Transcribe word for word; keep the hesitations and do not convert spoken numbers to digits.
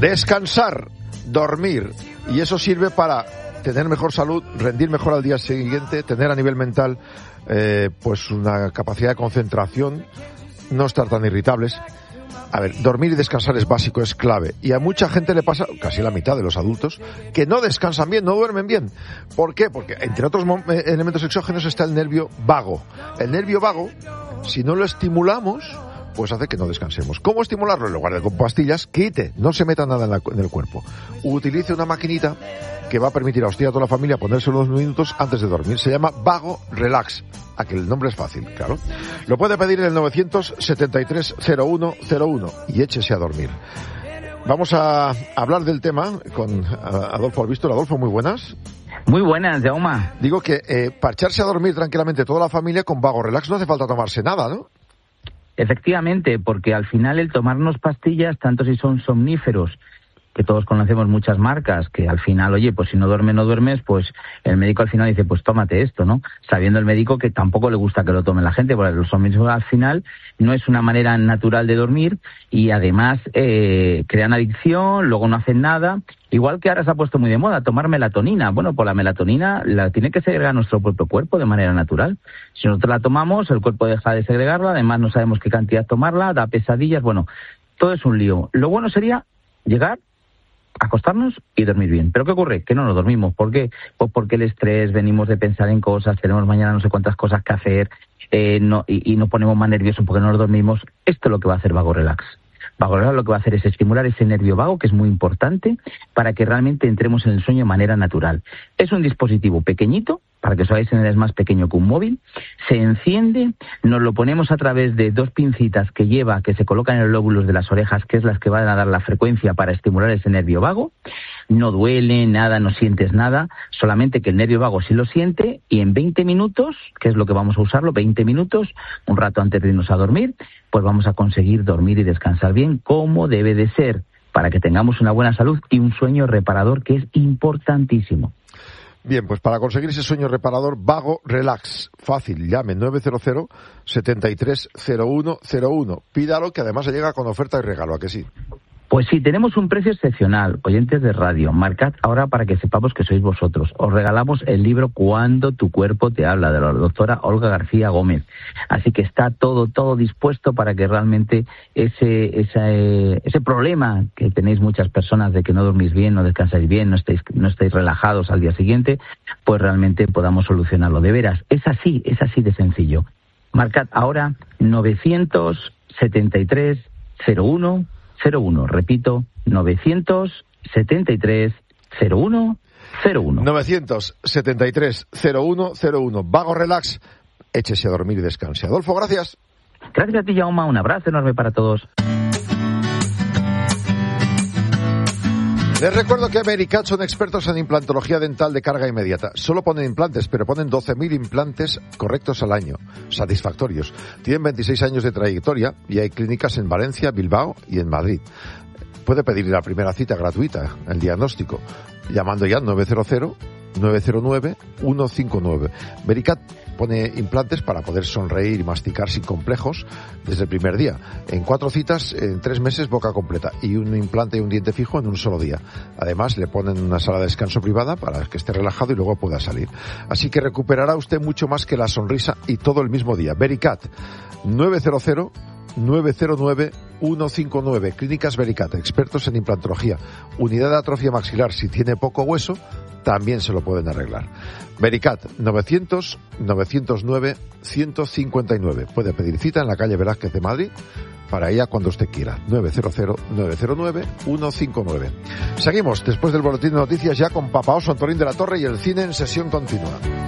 Descansar, dormir, y eso sirve para tener mejor salud, rendir mejor al día siguiente, tener a nivel mental eh, pues una capacidad de concentración, no estar tan irritables. A ver, dormir y descansar es básico, es clave. Y a mucha gente le pasa, casi la mitad de los adultos, que no descansan bien, no duermen bien. ¿Por qué? Porque entre otros elementos exógenos está el nervio vago. El nervio vago, si no lo estimulamos, pues hace que no descansemos. ¿Cómo estimularlo? En lugar de con pastillas, quite, no se meta nada en, la, en el cuerpo. Utilice una maquinita que va a permitir a usted y a toda la familia ponerse unos minutos antes de dormir. Se llama Vago Relax. A que el nombre es fácil, claro. Lo puede pedir en el novecientos setenta y tres cero uno cero uno y échese a dormir. Vamos a hablar del tema con Adolfo Albistor. Adolfo, muy buenas. Muy buenas, Jaume. Digo que eh, para echarse a dormir tranquilamente toda la familia con Vago Relax no hace falta tomarse nada, ¿no? Efectivamente, porque al final el tomarnos pastillas, tanto si son somníferos, que todos conocemos muchas marcas, que al final, oye, pues si no duermes, no duermes, pues el médico al final dice, pues tómate esto, ¿no? Sabiendo el médico que tampoco le gusta que lo tome la gente, porque los somníferos al final no es una manera natural de dormir y además eh, crean adicción, luego no hacen nada. Igual que ahora se ha puesto muy de moda tomar melatonina. Bueno, pues la melatonina la tiene que segregar nuestro propio cuerpo de manera natural. Si nosotros la tomamos, el cuerpo deja de segregarla, además no sabemos qué cantidad tomarla, da pesadillas, bueno, todo es un lío. Lo bueno sería llegar, acostarnos y dormir bien. ¿Pero qué ocurre? Que no nos dormimos. ¿Por qué? Pues porque el estrés, venimos de pensar en cosas, tenemos mañana no sé cuántas cosas que hacer eh, no, y, y nos ponemos más nerviosos porque no nos dormimos. Esto es lo que va a hacer Vago Relax. Vago Relax lo que va a hacer es estimular ese nervio vago, que es muy importante, para que realmente entremos en el sueño de manera natural. Es un dispositivo pequeñito, para que os hagáis idea, es más pequeño que un móvil, se enciende, nos lo ponemos a través de dos pincitas que lleva, que se colocan en los lóbulos de las orejas, que es las que van a dar la frecuencia para estimular ese nervio vago. No duele nada, no sientes nada, solamente que el nervio vago sí lo siente, y en veinte minutos, que es lo que vamos a usarlo, veinte minutos, un rato antes de irnos a dormir, pues vamos a conseguir dormir y descansar bien como debe de ser, para que tengamos una buena salud y un sueño reparador, que es importantísimo. Bien, pues para conseguir ese sueño reparador, Vago Relax, fácil, llame nueve cero cero setenta y tres cero uno cero uno. Pídalo, que además se llega con oferta y regalo, ¿a que sí? Pues sí, tenemos un precio excepcional, oyentes de radio. Marcad ahora para que sepamos que sois vosotros. Os regalamos el libro Cuando tu cuerpo te habla, de la doctora Olga García Gómez. Así que está todo, todo dispuesto para que realmente ese, ese, ese problema que tenéis muchas personas de que no dormís bien, no descansáis bien, no estáis, no estáis relajados al día siguiente, pues realmente podamos solucionarlo. De veras, es así, es así de sencillo. Marcad ahora novecientos setenta y tres cero uno cero uno, repito, novecientos setenta y tres cero uno cero uno. novecientos setenta y tres cero uno cero uno. Vago Relax, échese a dormir y descanse. Adolfo, gracias. Gracias a ti, Jaume, un abrazo enorme para todos. Les recuerdo que Vericat son expertos en implantología dental de carga inmediata. Solo ponen implantes, pero ponen doce mil implantes correctos al año, satisfactorios. Tienen veintiséis años de trayectoria y hay clínicas en Valencia, Bilbao y en Madrid. Puede pedir la primera cita gratuita, el diagnóstico, llamando ya al nueve cero cero nueve cero nueve uno cinco nueve. Vericat pone implantes para poder sonreír y masticar sin complejos desde el primer día. En cuatro citas, en tres meses, boca completa. Y un implante y un diente fijo en un solo día. Además, le ponen una sala de descanso privada para que esté relajado y luego pueda salir. Así que recuperará usted mucho más que la sonrisa y todo el mismo día. Vericat, nueve cero cero nueve cero nueve uno cinco nueve. Clínicas Vericat, expertos en implantología. Unidad de atrofia maxilar. Si tiene poco hueso, también se lo pueden arreglar. Vericat, novecientos novecientos nueve ciento cincuenta y nueve. Puede pedir cita en la calle Velázquez de Madrid para ella cuando usted quiera. nueve cero cero nueve cero nueve uno cinco nueve. Seguimos después del boletín de noticias ya con Papa Oso, Antolín de la Torre y el cine en sesión continua.